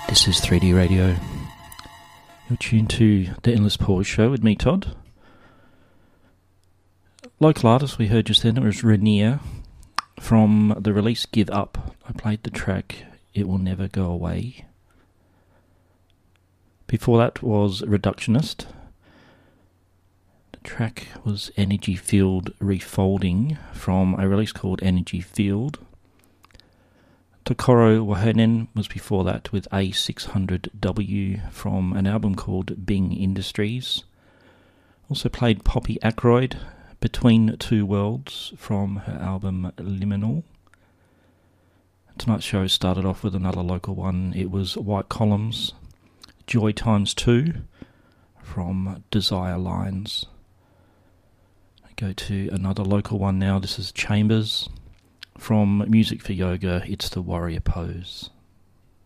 This is 3D Radio. You're tuned to the Endless Pause Show with me, Todd. Local artist we heard just then, it was Rainier from the release Give Up. I played the track It Will Never Go Away. Before that was Reductionist. The track was Energy Field Refolding from a release called Energy Field. Tokoro Wahonen was before that with A600W from an album called Bing Industries. Also played Poppy Ackroyd, Between Two Worlds from her album Liminal. Tonight's show started off with another local one. It was White Columns, Joy Times 2 from Desire Lines. I go to another local one now. This is Chambers. From Music for Yoga, it's the Warrior Pose.